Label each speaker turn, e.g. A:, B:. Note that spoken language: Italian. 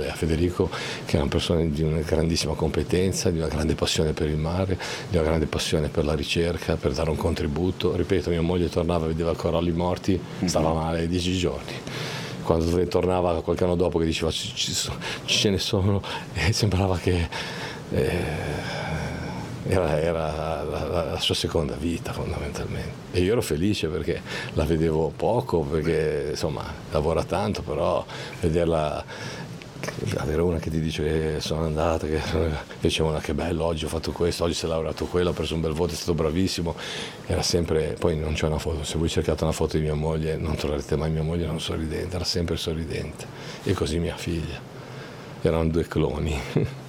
A: a Federico, che è una persona di una grandissima competenza, di una grande passione per il mare, di una grande passione per la ricerca, per dare un contributo. Ripeto, mia moglie tornava, vedeva coralli morti, stava male 10 giorni. Quando tornava qualche anno dopo che diceva ce ne sono, e sembrava che era la sua seconda vita fondamentalmente, e io ero felice perché la vedevo poco, perché insomma lavora tanto, però avere una che ti dice che sono andata, che invece una che bello, oggi ho fatto questo, oggi si è laureato quello, ho preso un bel voto, è stato bravissimo, era sempre. Poi non c'è una foto, se voi cercate una foto di mia moglie non troverete mai mia moglie non sorridente, era sempre sorridente, e così mia figlia, erano 2 cloni.